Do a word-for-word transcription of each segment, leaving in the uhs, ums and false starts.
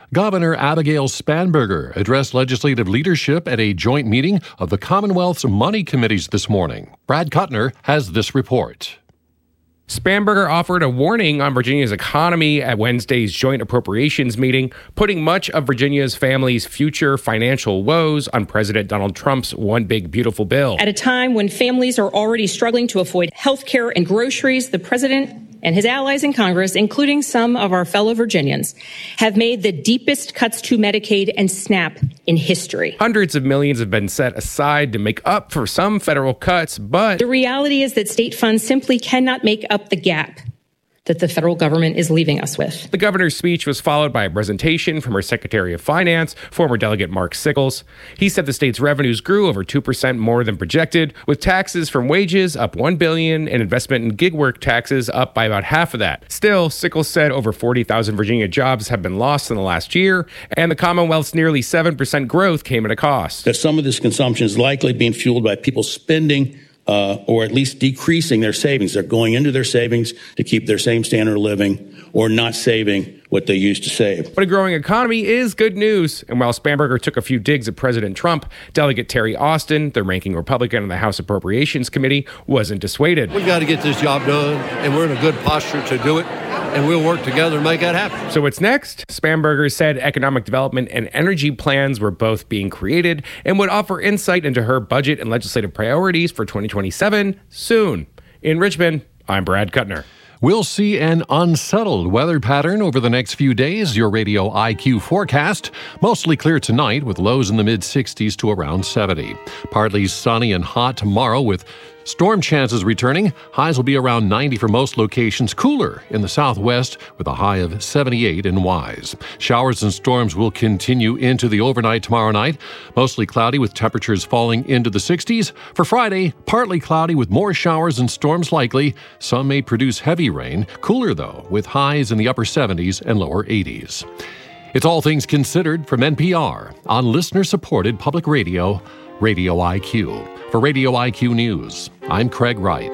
Governor Abigail Spanberger addressed legislative leadership at a joint meeting of the Commonwealth's money committees this morning. Brad Kuttner has this report. Spanberger offered a warning on Virginia's economy at Wednesday's joint appropriations meeting, putting much of Virginia's families' future financial woes on President Donald Trump's One Big Beautiful Bill. At a time when families are already struggling to afford health care and groceries, the president and his allies in Congress, including some of our fellow Virginians, have made the deepest cuts to Medicaid and SNAP in history. Hundreds of millions have been set aside to make up for some federal cuts, but the reality is that state funds simply cannot make up the gap that the federal government is leaving us with. The governor's speech was followed by a presentation from her Secretary of Finance, former Delegate Mark Sickles. He said the state's revenues grew over two percent more than projected, with taxes from wages up one billion dollars and investment in gig work taxes up by about half of that. Still, Sickles said over forty thousand Virginia jobs have been lost in the last year, and the Commonwealth's nearly seven percent growth came at a cost. That some of this consumption is likely being fueled by people spending Uh, or at least decreasing their savings. They're going into their savings to keep their same standard of living or not saving what they used to save. But a growing economy is good news. And while Spanberger took a few digs at President Trump, Delegate Terry Austin, the ranking Republican on the House Appropriations Committee, wasn't dissuaded. We've got to get this job done, and we're in a good posture to do it, and we'll work together to make that happen. So what's next? Spanberger said economic development and energy plans were both being created and would offer insight into her budget and legislative priorities for twenty twenty-seven soon. In Richmond, I'm Brad Kuttner. We'll see an unsettled weather pattern over the next few days. Your Radio I Q forecast. Mostly clear tonight with lows in the mid sixties to around seventy. Partly sunny and hot tomorrow with storm chances returning. Highs will be around ninety for most locations. Cooler in the southwest with a high of seventy-eight in Wise. Showers and storms will continue into the overnight tomorrow night. Mostly cloudy with temperatures falling into the sixties. For Friday, partly cloudy with more showers and storms likely. Some may produce heavy rain. Cooler though, with highs in the upper seventies and lower eighties. It's All Things Considered from N P R on listener-supported public radio, Radio I Q. For Radio I Q News, I'm Craig Wright.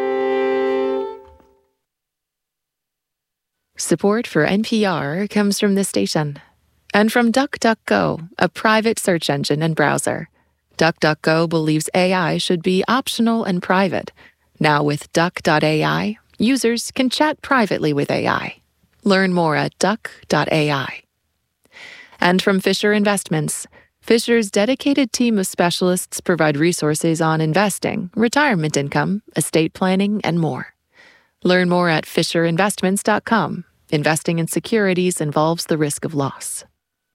Support for N P R comes from this station and from DuckDuckGo, a private search engine and browser. DuckDuckGo believes A I should be optional and private. Now with Duck dot A I, users can chat privately with A I. Learn more at Duck dot A I. And from Fisher Investments, Fisher's dedicated team of specialists provide resources on investing, retirement income, estate planning, and more. Learn more at fisher investments dot com. Investing in securities involves the risk of loss.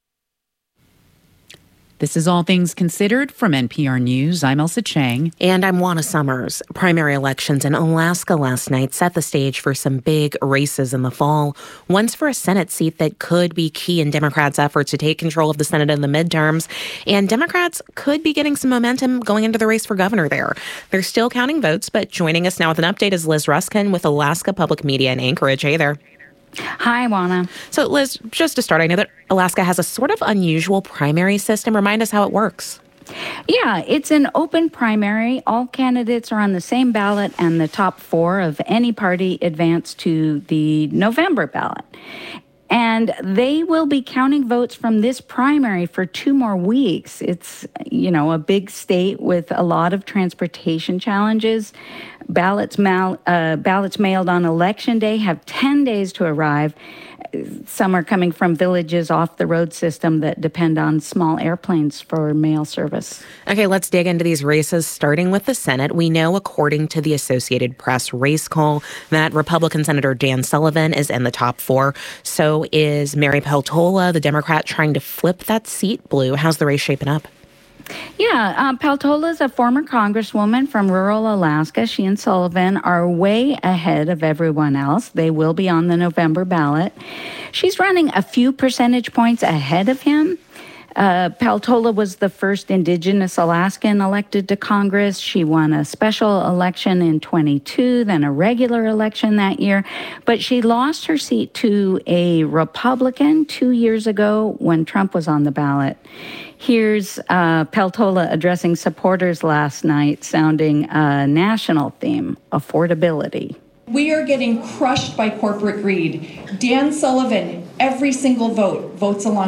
This is All Things Considered from N P R News. I'm Elsa Chang. And I'm Juana Summers. Primary elections in Alaska last night set the stage for some big races in the fall. One's for a Senate seat that could be key in Democrats' efforts to take control of the Senate in the midterms. And Democrats could be getting some momentum going into the race for governor there. They're still counting votes, but joining us now with an update is Liz Ruskin with Alaska Public Media in Anchorage. Hey there. Hi, Juana. So, Liz, just to start, I know that Alaska has a sort of unusual primary system. Remind us how it works. Yeah, it's an open primary. All candidates are on the same ballot, and the top four of any party advance to the November ballot. And they will be counting votes from this primary for two more weeks. It's, you know, a big state with a lot of transportation challenges. Ballots, mal- uh, ballots mailed on Election Day have ten days to arrive. Some are coming from villages off the road system that depend on small airplanes for mail service. Okay, let's dig into these races, starting with the Senate. We know, according to the Associated Press race call, that Republican Senator Dan Sullivan is in the top four. So is Mary Peltola, the Democrat, trying to flip that seat blue. How's the race shaping up? Yeah, um, Peltola is a former congresswoman from rural Alaska. She and Sullivan are way ahead of everyone else. They will be on the November ballot. She's running a few percentage points ahead of him. Uh, Peltola was the first Indigenous Alaskan elected to Congress. She won a special election in twenty-two, then a regular election that year. But she lost her seat to a Republican two years ago when Trump was on the ballot. Here's uh, Peltola addressing supporters last night, sounding a national theme, affordability. We are getting crushed by corporate greed. Dan Sullivan, every single vote, votes along